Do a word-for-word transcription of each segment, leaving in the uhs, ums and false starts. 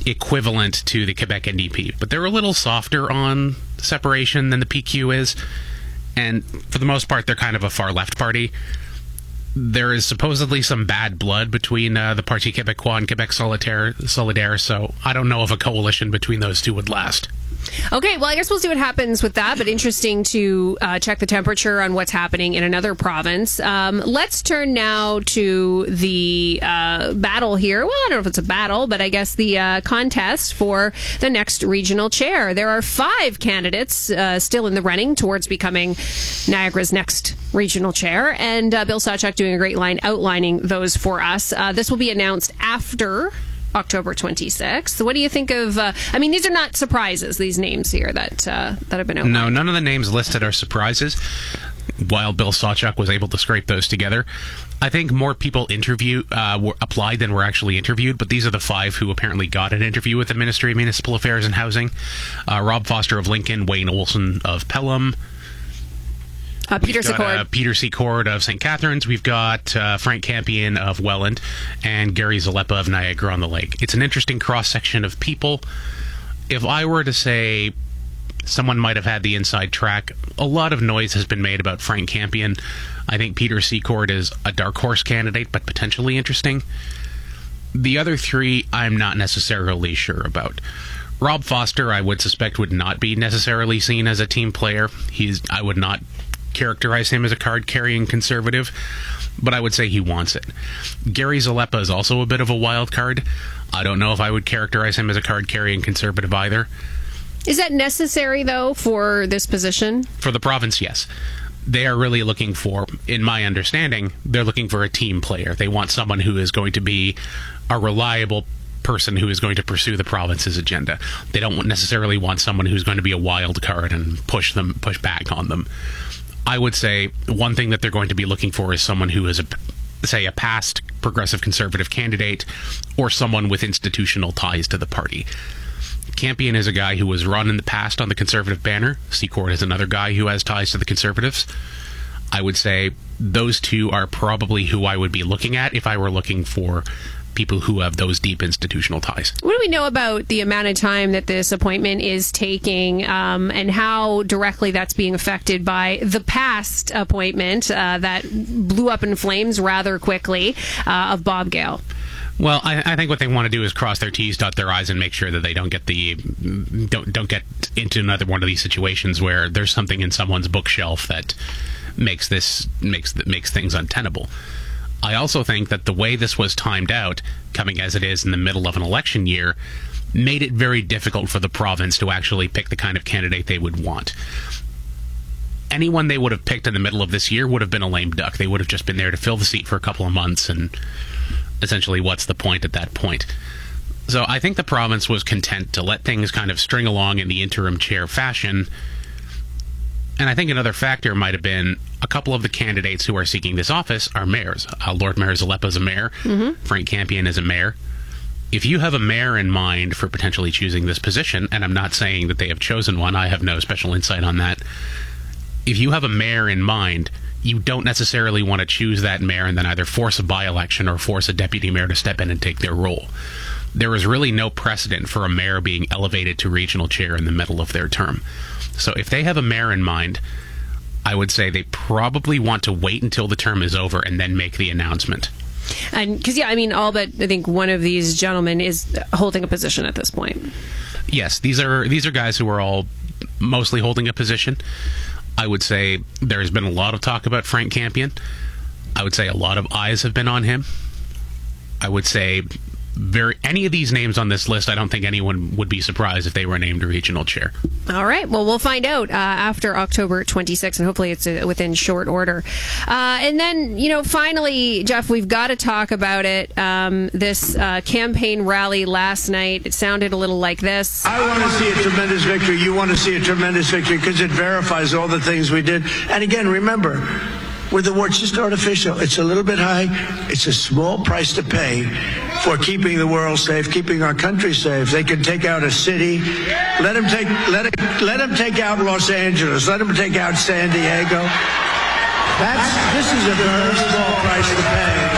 equivalent to the Quebec N D P, but they're a little softer on separation than the P Q is, and for the most part, they're kind of a far-left party. There is supposedly some bad blood between uh, the Parti Québécois and Quebec Solidaire, Solidaire, so I don't know if a coalition between those two would last. Okay, well, I guess we'll see what happens with that, but interesting to uh, check the temperature on what's happening in another province. Um, let's turn now to the uh, battle here. Well, I don't know if it's a battle, but I guess the uh, contest for the next regional chair. There are five candidates uh, still in the running towards becoming Niagara's next regional chair, and uh, Bill Sawchuk doing a great line outlining those for us. Uh, this will be announced after October twenty-sixth. What do you think of, uh, I mean, these are not surprises, these names here that uh, that have been outlined. No, none of the names listed are surprises, while Bill Sawchuk was able to scrape those together. I think more people interview, uh, were applied than were actually interviewed, but these are the five who apparently got an interview with the Ministry of Municipal Affairs and Housing. Uh, Rob Foster of Lincoln, Wayne Olson of Pelham, Uh, Peter We've got, Secord. uh, Peter Secord of Saint Catharines. We've got uh, Frank Campion of Welland and Gary Zalepa of Niagara-on-the-Lake. It's an interesting cross-section of people. If I were to say someone might have had the inside track, a lot of noise has been made about Frank Campion. I think Peter Secord is a dark horse candidate, but potentially interesting. The other three, I'm not necessarily sure about. Rob Foster, I would suspect, would not be necessarily seen as a team player. He's, I would not characterize him as a card-carrying conservative, but I would say he wants it. Gary Zalepa is also a bit of a wild card. I don't know if I would characterize him as a card-carrying conservative either. Is that necessary, though, for this position? For the province, yes. They are really looking for, in my understanding, they're looking for a team player. They want someone who is going to be a reliable person who is going to pursue the province's agenda. They don't necessarily want someone who's going to be a wild card and push them, push back on them. I would say one thing that they're going to be looking for is someone who is, a, say, a past progressive conservative candidate or someone with institutional ties to the party. Campion is a guy who was run in the past on the Conservative banner. Secord is another guy who has ties to the Conservatives. I would say those two are probably who I would be looking at if I were looking for people who have those deep institutional ties. What do we know about the amount of time that this appointment is taking, um, and how directly that's being affected by the past appointment uh, that blew up in flames rather quickly uh, of Bob Gale? Well, I, I think what they want to do is cross their T's, dot their I's, and make sure that they don't get the don't don't get into another one of these situations where there's something in someone's bookshelf that makes this makes makes things untenable. I also think that the way this was timed out, coming as it is in the middle of an election year, made it very difficult for the province to actually pick the kind of candidate they would want. Anyone they would have picked in the middle of this year would have been a lame duck. They would have just been there to fill the seat for a couple of months, and essentially what's the point at that point? So I think the province was content to let things kind of string along in the interim chair fashion. And I think another factor might have been a couple of the candidates who are seeking this office are mayors. Uh, Lord Mayor Zalepa is a mayor. Mm-hmm. Frank Campion is a mayor. If you have a mayor in mind for potentially choosing this position, and I'm not saying that they have chosen one, I have no special insight on that. If you have a mayor in mind, you don't necessarily want to choose that mayor and then either force a by-election or force a deputy mayor to step in and take their role. There is really no precedent for a mayor being elevated to regional chair in the middle of their term. So if they have a mayor in mind, I would say they probably want to wait until the term is over and then make the announcement. And because, yeah, I mean, all but I think one of these gentlemen is holding a position at this point. Yes, these are these are guys who are all mostly holding a position. I would say there's been a lot of talk about Frank Campion. I would say a lot of eyes have been on him. I would say very any of these names on this list, I don't think anyone would be surprised if they were named regional chair. All right. Well, we'll find out uh, after October twenty-sixth, and hopefully it's uh, within short order. Uh, and then, you know, finally, Jeff, we've got to talk about it. Um, this uh, campaign rally last night, it sounded a little like this. I want to see a tremendous victory. You want to see a tremendous victory because it verifies all the things we did. And again, remember, with the word, it's just artificial. It's a little bit high. It's a small price to pay for keeping the world safe, keeping our country safe. They can take out a city. Let them take, let it, let them take out Los Angeles. Let them take out San Diego. That's, this is a very small price to pay.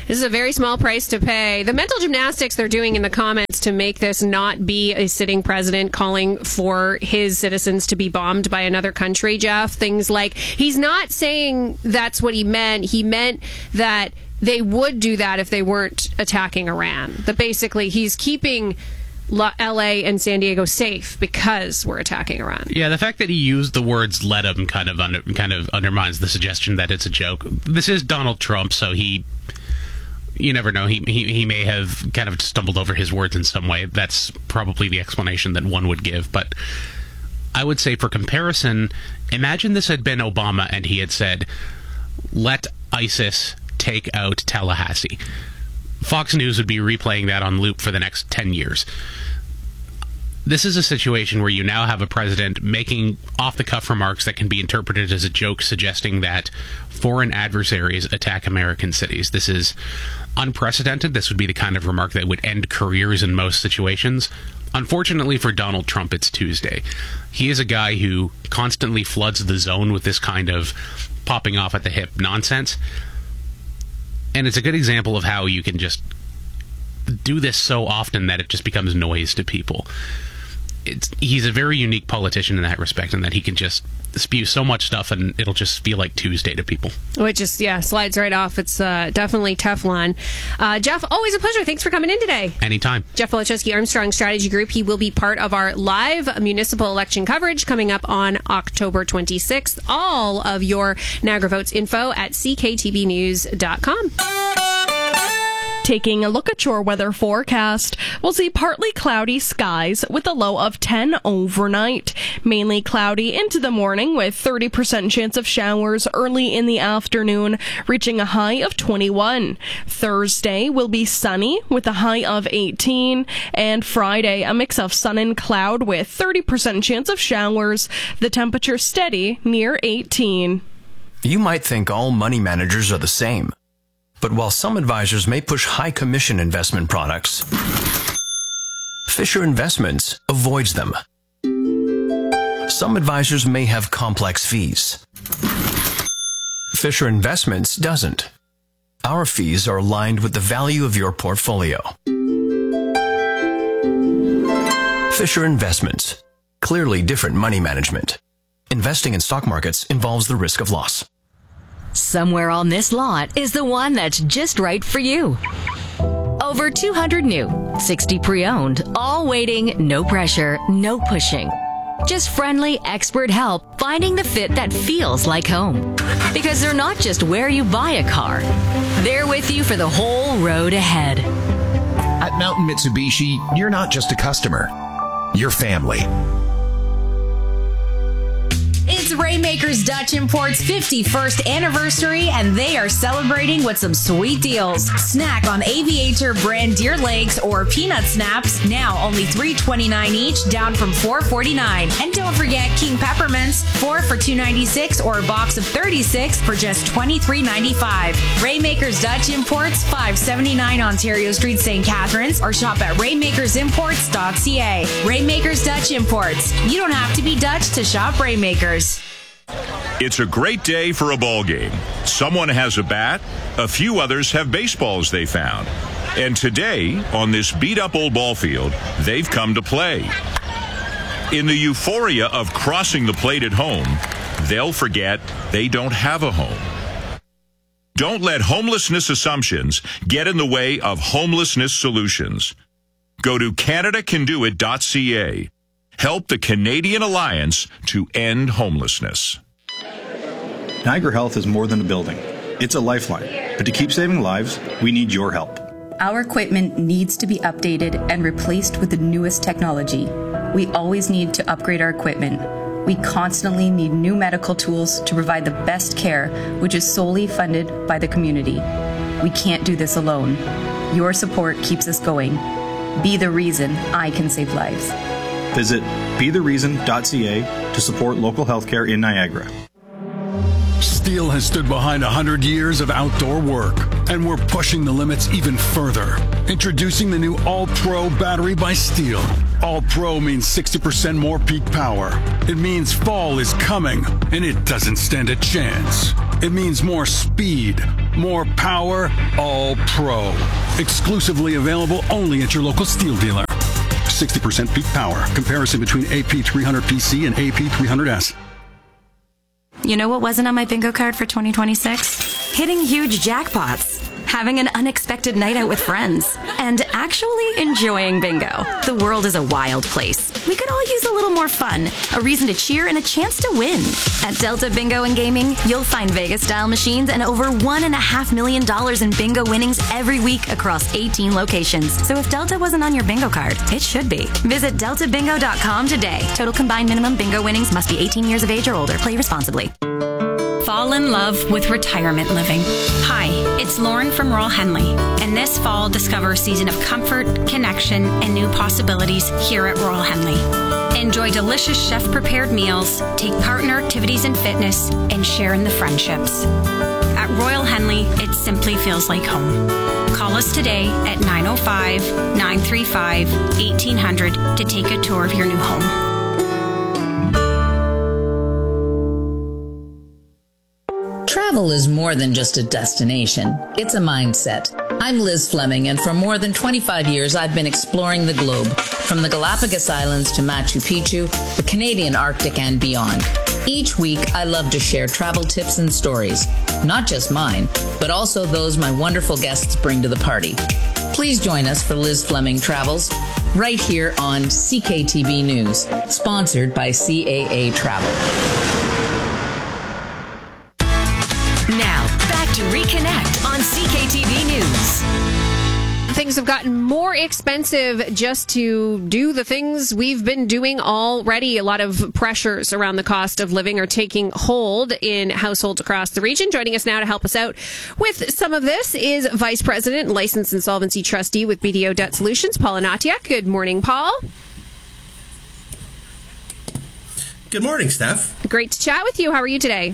This is a very small price to pay. The mental gymnastics they're doing in the comments to make this not be a sitting president calling for his citizens to be bombed by another country, Jeff. Things like, he's not saying that's what he meant. He meant that they would do that if they weren't attacking Iran. That basically he's keeping L A and San Diego safe because we're attacking Iran. Yeah, the fact that he used the words "let him" kind of under, kind of undermines the suggestion that it's a joke. This is Donald Trump, so he, you never know. He, he he may have kind of stumbled over his words in some way. That's probably the explanation that one would give. But I would say, for comparison, imagine this had been Obama and he had said, "Let ISIS take out Tallahassee." Fox News would be replaying that on loop for the next ten years. This is a situation where you now have a president making off-the-cuff remarks that can be interpreted as a joke, suggesting that foreign adversaries attack American cities. This is unprecedented. This would be the kind of remark that would end careers in most situations. Unfortunately for Donald Trump, it's Tuesday. He is a guy who constantly floods the zone with this kind of popping off at the hip nonsense. And it's a good example of how you can just do this so often that it just becomes noise to people. It's, he's a very unique politician in that respect, in that he can just spew so much stuff and it'll just feel like Tuesday to people. Oh, it just, yeah, slides right off. It's uh, definitely Teflon. Uh, Jeff, always a pleasure. Thanks for coming in today. Anytime. Jeff Wojciechowski, Armstrong Strategy Group. He will be part of our live municipal election coverage coming up on October twenty-sixth. All of your Niagara Votes info at c k t b news dot com. Taking a look at your weather forecast, we'll see partly cloudy skies with a low of ten overnight. Mainly cloudy into the morning with thirty percent chance of showers early in the afternoon, reaching a high of twenty-one. Thursday will be sunny with a high of eighteen. And Friday, a mix of sun and cloud with thirty percent chance of showers. The temperature steady near eighteen. You might think all money managers are the same. But while some advisors may push high commission investment products, Fisher Investments avoids them. Some advisors may have complex fees. Fisher Investments doesn't. Our fees are aligned with the value of your portfolio. Fisher Investments. Clearly different money management. Investing in stock markets involves the risk of loss. Somewhere on this lot is the one that's just right for you. Over two hundred new, sixty pre-owned, all waiting, no pressure, no pushing. Just friendly, expert help finding the fit that feels like home. Because they're not just where you buy a car. They're with you for the whole road ahead. At Mountain Mitsubishi, you're not just a customer. You're family. It's Rainmakers Dutch Import's fifty-first anniversary, and they are celebrating with some sweet deals. Snack on Aviator brand deer legs or peanut snaps, now only three twenty-nine each, down from four forty-nine. And don't forget King Peppermints, four for two ninety-six, or a box of thirty-six for just twenty-three ninety-five. Rainmakers Dutch Imports, five seventy-nine Ontario Street, Saint Catharines, or shop at rainmakers imports dot c a. Rainmakers Dutch Imports. You don't have to be Dutch to shop Rainmakers. It's a great day for a ball game. Someone has a bat, a few others have baseballs they found. And today, on this beat-up old ball field, they've come to play. In the euphoria of crossing the plate at home, they'll forget they don't have a home. Don't let homelessness assumptions get in the way of homelessness solutions. Go to canada can do it dot c a. Help the Canadian Alliance to end homelessness. Niagara Health is more than a building. It's a lifeline. But to keep saving lives, we need your help. Our equipment needs to be updated and replaced with the newest technology. We always need to upgrade our equipment. We constantly need new medical tools to provide the best care, which is solely funded by the community. We can't do this alone. Your support keeps us going. Be the reason I can save lives. Visit be the reason dot c a to support local healthcare in Niagara. Steel has stood behind one hundred years of outdoor work, and we're pushing the limits even further. Introducing the new All-Pro battery by Steel. All-Pro means sixty percent more peak power. It means fall is coming, and it doesn't stand a chance. It means more speed, more power, all pro. Exclusively available only at your local Steel dealer. sixty percent peak power. Comparison between A P three hundred P C and A P three hundred S. You know what wasn't on my bingo card for twenty twenty-six? Hitting huge jackpots, having an unexpected night out with friends, and actually enjoying bingo. The world is a wild place. We could all use a little more fun, a reason to cheer, and a chance to win. At Delta Bingo and Gaming, you'll find Vegas-style machines and over one and a half million dollars in bingo winnings every week across eighteen locations. So if Delta wasn't on your bingo card, it should be. Visit delta bingo dot com today. Total combined minimum bingo winnings must be eighteen years of age or older. Play responsibly. Fall in love with retirement living. Hi, it's Lauren from Royal Henley, and this fall discover a season of comfort, connection, and new possibilities here at Royal Henley. Enjoy delicious chef-prepared meals, take part in our activities and fitness, and share in the friendships. At Royal Henley, it simply feels like home. Call us today at nine oh five, nine three five, eighteen hundred to take a tour of your new home. Travel is more than just a destination. It's a mindset. I'm Liz Fleming, and for more than twenty-five years, I've been exploring the globe, from the Galapagos Islands to Machu Picchu, the Canadian Arctic, and beyond. Each week, I love to share travel tips and stories, not just mine, but also those my wonderful guests bring to the party. Please join us for Liz Fleming Travels, right here on C K T V News, sponsored by C A A Travel. Now, back to Reconnect on C K T V News. Things have gotten more expensive just to do the things we've been doing already. A lot of pressures around the cost of living are taking hold in households across the region. Joining us now to help us out with some of this is Vice President and Licensed Insolvency Trustee with B D O Debt Solutions, Paul Anatiak. Good morning, Paul. Good morning, Steph. Great to chat with you. How are you today?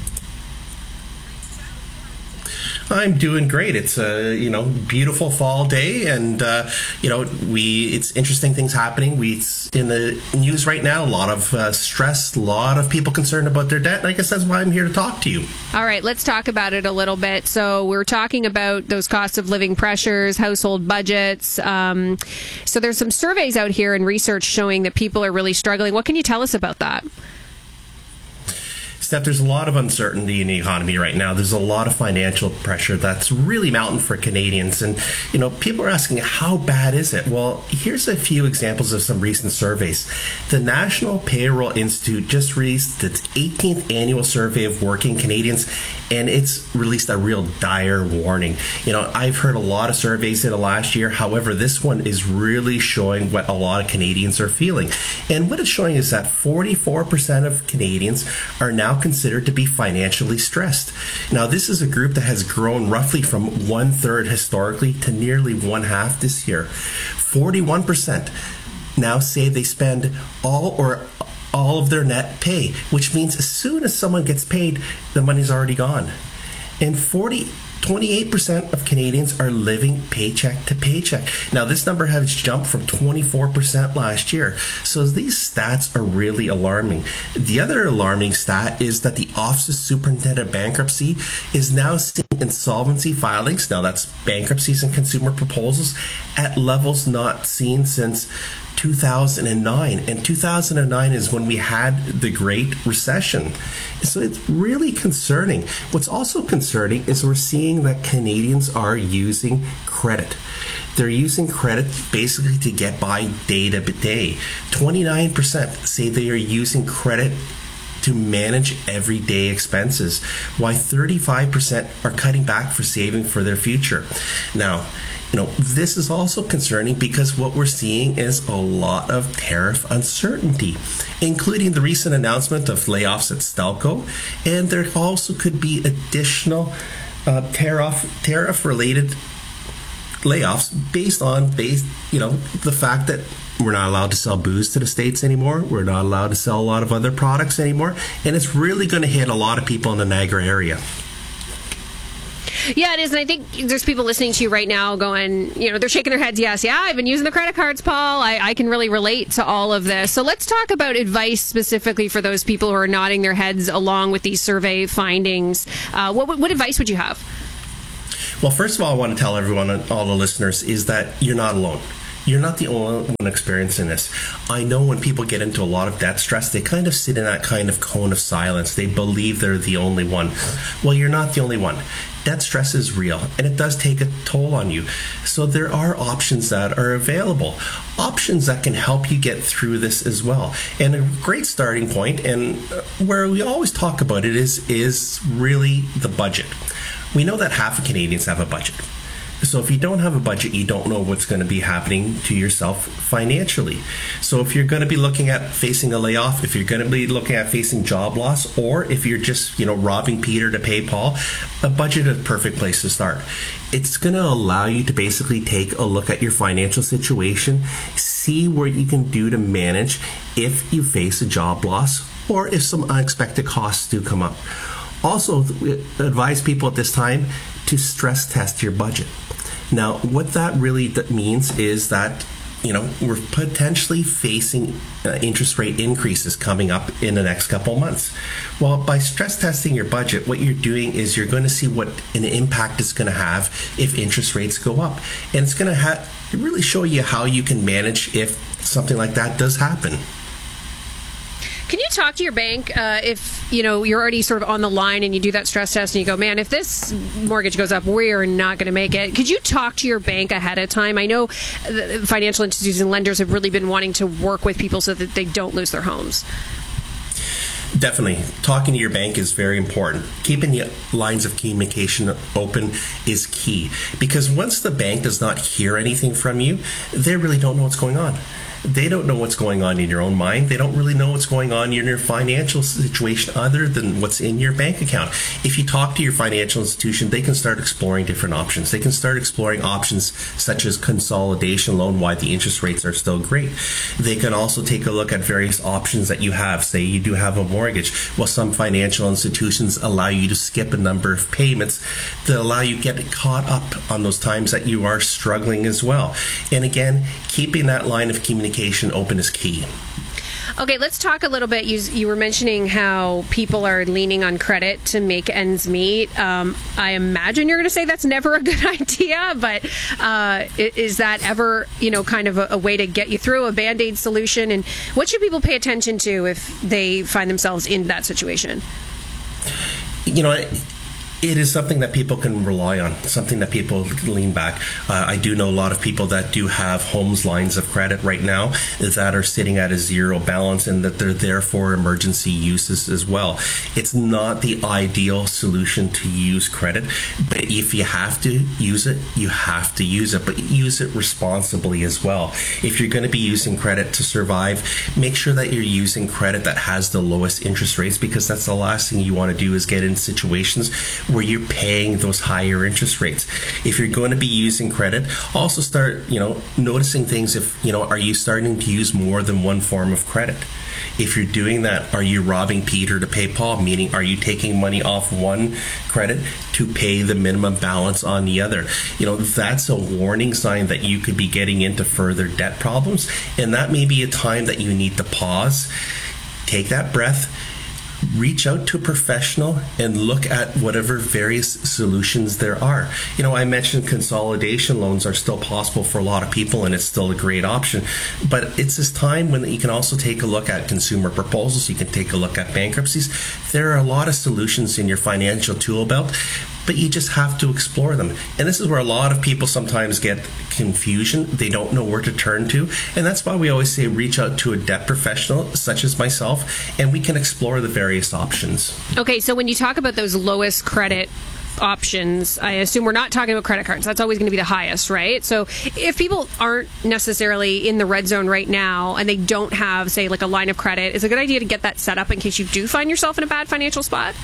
I'm doing great. It's a you know beautiful fall day, and uh, you know we it's interesting things happening. We it's in the news right now. A lot of uh, stress, a lot of people concerned about their debt. And I guess that's why I'm here to talk to you. All right, let's talk about it a little bit. So we're talking about those cost of living pressures, household budgets. Um, so there's some surveys out here and research showing that people are really struggling. What can you tell us about that? Steph, there's a lot of uncertainty in the economy right now. There's a lot of financial pressure that's really mounting for Canadians. And, you know, people are asking, how bad is it? Well, here's a few examples of some recent surveys. The National Payroll Institute just released its eighteenth annual survey of working Canadians, and it's released a real dire warning. You know, I've heard a lot of surveys in the last year. However, this one is really showing what a lot of Canadians are feeling. And what it's showing is that forty-four percent of Canadians are now considered to be financially stressed. Now, this is a group that has grown roughly from one third historically to nearly one half this year. forty-one percent now say they spend all or all of their net pay, which means as soon as someone gets paid, the money's already gone. And forty twenty-eight percent of Canadians are living paycheck to paycheck. Now, this number has jumped from twenty-four percent last year. So these stats are really alarming. The other alarming stat is that the Office of Superintendent of Bankruptcy is now seeing insolvency filings, now that's bankruptcies and consumer proposals, at levels not seen since two thousand nine, and two thousand nine is when we had the Great Recession. So it's really concerning. What's also concerning is we're seeing that Canadians are using credit. They're using credit basically to get by day to day. twenty-nine percent say they are using credit to manage everyday expenses, while thirty-five percent are cutting back for saving for their future. Now, you know, this is also concerning because what we're seeing is a lot of tariff uncertainty, including the recent announcement of layoffs at Stelco, and there also could be additional uh, tariff tariff-related layoffs based on based, you know, the fact that we're not allowed to sell booze to the States anymore. We're not allowed to sell a lot of other products anymore, and it's really going to hit a lot of people in the Niagara area. Yeah, it is. And I think there's people listening to you right now going, you know, they're shaking their heads. Yes, yeah, I've been using the credit cards, Paul. I, I can really relate to all of this. So let's talk about advice specifically for those people who are nodding their heads along with these survey findings. Uh, what, what advice would you have? Well, first of all, I want to tell everyone, all the listeners, is that you're not alone. You're not the only one experiencing this. I know when people get into a lot of debt stress, they kind of sit in that kind of cone of silence. They believe they're the only one. Well, you're not the only one. Debt stress is real, and it does take a toll on you. So there are options that are available, options that can help you get through this as well. And a great starting point, and where we always talk about it, is, is really the budget. We know that half of Canadians have a budget. So if you don't have a budget, you don't know what's going to be happening to yourself financially. So if you're going to be looking at facing a layoff, if you're going to be looking at facing job loss, or if you're just, you know, robbing Peter to pay Paul, a budget is a perfect place to start. It's going to allow you to basically take a look at your financial situation, see what you can do to manage if you face a job loss or if some unexpected costs do come up. Also, advise people at this time to stress test your budget. Now, what that really means is that, you know, we're potentially facing uh, interest rate increases coming up in the next couple of months. Well, by stress testing your budget, what you're doing is you're going to see what an impact it's going to have if interest rates go up. And it's going to ha- really show you how you can manage if something like that does happen. Can you talk to your bank uh, if, you know, you're already sort of on the line and you do that stress test and you go, man, if this mortgage goes up, we're not going to make it. Could you talk to your bank ahead of time? I know financial institutions and lenders have really been wanting to work with people so that they don't lose their homes. Definitely. Talking to your bank is very important. Keeping the lines of communication open is key, because once the bank does not hear anything from you, they really don't know what's going on. They don't know what's going on in your own mind. They don't really know what's going on in your financial situation other than what's in your bank account. If you talk to your financial institution, they can start exploring different options. They can start exploring options such as consolidation loan, why the interest rates are still great. They can also take a look at various options that you have. Say you do have a mortgage. Well, some financial institutions allow you to skip a number of payments that allow you to get caught up on those times that you are struggling as well. And again, keeping that line of communication open is key. Okay, let's talk a little bit. You, you were mentioning how people are leaning on credit to make ends meet. Um, I imagine you're going to say that's never a good idea, but uh, is that ever, you know, kind of a, a way to get you through, a Band-Aid solution? And what should people pay attention to if they find themselves in that situation? You know, I, It is something that people can rely on, something that people lean back. Uh, I do know a lot of people that do have homes lines of credit right now that are sitting at a zero balance and that they're there for emergency uses as well. It's not the ideal solution to use credit, but if you have to use it, you have to use it, but use it responsibly as well. If you're going to be using credit to survive, make sure that you're using credit that has the lowest interest rates, because that's the last thing you want to do is get in situations where you're paying those higher interest rates. If you're going to be using credit, also start, you know, noticing things. If, you know, are you starting to use more than one form of credit? If you're doing that, are you robbing Peter to pay Paul? Meaning, are you taking money off one credit to pay the minimum balance on the other? You know, that's a warning sign that you could be getting into further debt problems. And that may be a time that you need to pause, take that breath, reach out to a professional and look at whatever various solutions there are. You know, I mentioned consolidation loans are still possible for a lot of people, and it's still a great option. But it's this time when you can also take a look at consumer proposals. You can take a look at bankruptcies. There are a lot of solutions in your financial tool belt, but you just have to explore them. And this is where a lot of people sometimes get confusion. They don't know where to turn to. And that's why we always say reach out to a debt professional such as myself, and we can explore the various options. Okay, so when you talk about those lowest credit options, I assume we're not talking about credit cards. That's always going to be the highest, right? So if people aren't necessarily in the red zone right now and they don't have, say, like a line of credit, is it a good idea to get that set up in case you do find yourself in a bad financial spot?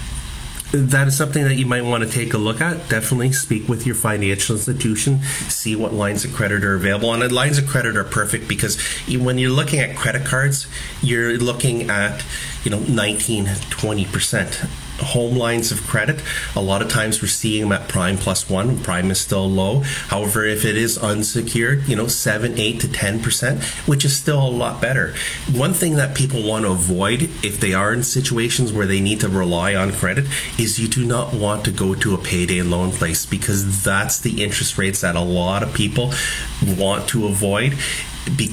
That is something that you might want to take a look at. Definitely speak with your financial institution, see what lines of credit are available. And lines of credit are perfect because when you're looking at credit cards, you're looking at, you know, nineteen, twenty percent. home lines of credit, a lot of times we're seeing them at prime plus one. Prime is still low. However, if it is unsecured, you know, seven, eight to ten percent, which is still a lot better. One thing that people want to avoid if they are in situations where they need to rely on credit is you do not want to go to a payday loan place, because that's the interest rates that a lot of people want to avoid.